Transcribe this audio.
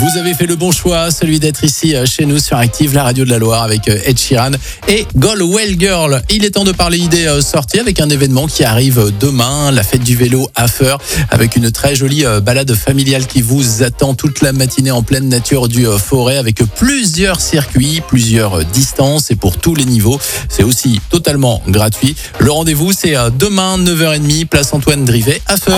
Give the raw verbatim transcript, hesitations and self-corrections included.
Vous avez fait le bon choix, celui d'être ici chez nous sur Active, la radio de la Loire avec Ed Sheeran et Galway Girl. Il est temps de parler idées sorties avec un événement qui arrive demain, la fête du vélo à Feur, avec une très jolie balade familiale qui vous attend toute la matinée en pleine nature du forêt avec plusieurs circuits, plusieurs distances et pour tous les niveaux. C'est aussi totalement gratuit. Le rendez-vous, c'est demain neuf heures trente, place Antoine Drivet à Feur.